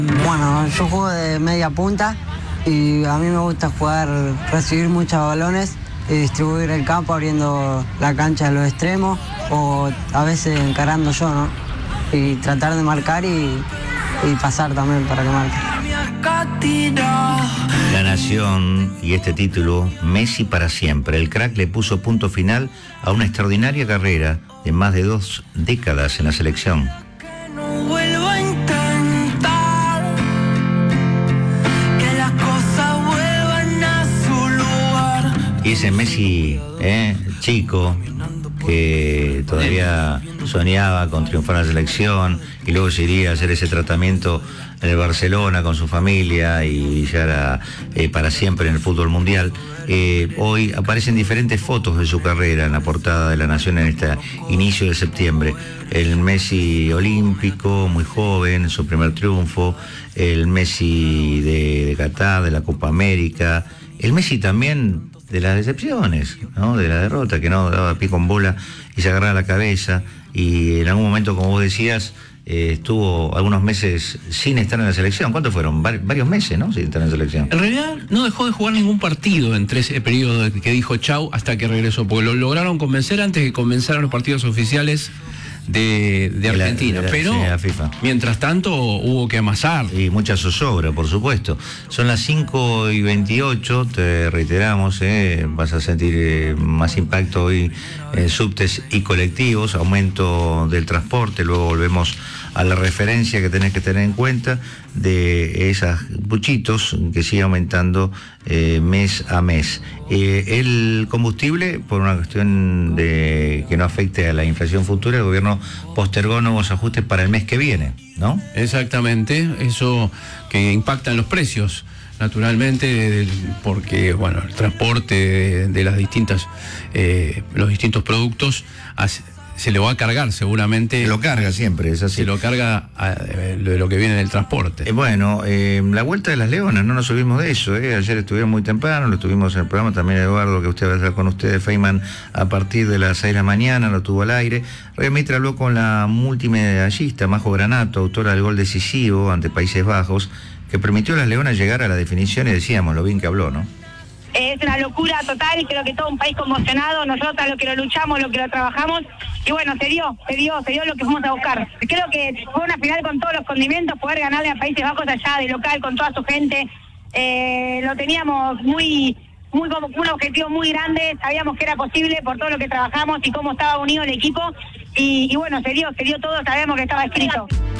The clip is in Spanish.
Bueno, yo juego de media punta y a mí me gusta jugar, recibir muchos balones y distribuir el campo abriendo la cancha a los extremos o a veces encarando yo, ¿no? Y tratar de marcar y pasar también para que marque. La Nación y este título, Messi para siempre. El crack le puso punto final a una extraordinaria carrera de más de 2 décadas en la selección. Y ese Messi, chico, que todavía soñaba con triunfar en la selección y luego se iría a hacer ese tratamiento en el Barcelona con su familia y ya para siempre en el fútbol mundial. Hoy aparecen diferentes fotos de su carrera en la portada de La Nación en este inicio de septiembre. El Messi olímpico, muy joven, su primer triunfo, el Messi de Qatar, de la Copa América, el Messi también de las decepciones, ¿no? De la derrota, que no daba pie con bola y se agarraba la cabeza, y en algún momento, como vos decías, estuvo algunos meses sin estar en la selección. ¿Cuántos fueron? Varios meses, ¿no? Sin estar en la selección. En realidad no dejó de jugar ningún partido entre ese periodo que dijo chau hasta que regresó, porque lo lograron convencer antes de que comenzaran los partidos oficiales de Argentina, pero la FIFA. Mientras tanto hubo que amasar. Y mucha zozobra, por supuesto. Son las 5:28, te reiteramos, vas a sentir más impacto hoy en subtes y colectivos, aumento del transporte, luego volvemos a la referencia que tenés que tener en cuenta de esos buchitos que sigue aumentando mes a mes. El combustible, por una cuestión de que no afecte a la inflación futura, el gobierno postergó nuevos ajustes para el mes que viene, ¿no? Exactamente, eso que impacta en los precios, naturalmente, porque bueno, el transporte de las distintas, los distintos productos se le va a cargar seguramente. Se lo carga siempre, es así. Se lo carga de lo que viene del transporte. La Vuelta de las Leonas, no nos olvidemos de eso. Ayer estuvieron muy temprano, lo tuvimos en el programa también, Eduardo, que usted va a estar con ustedes, Feynman, a partir de las 6 de la mañana, lo tuvo al aire. Radio Mitre habló con la multimedallista Majo Granato, autora del gol decisivo ante Países Bajos, que permitió a las Leonas llegar a la definición, y decíamos lo bien que habló, ¿no? Es una locura total y creo que todo un país conmocionado, nosotros lo que lo luchamos, lo que lo trabajamos, y bueno, se dio lo que fuimos a buscar. Creo que fue una final con todos los condimentos, poder ganarle a Países Bajos allá de local con toda su gente, lo teníamos muy como un objetivo muy grande, sabíamos que era posible por todo lo que trabajamos y cómo estaba unido el equipo, y bueno, se dio todo, sabíamos que estaba escrito.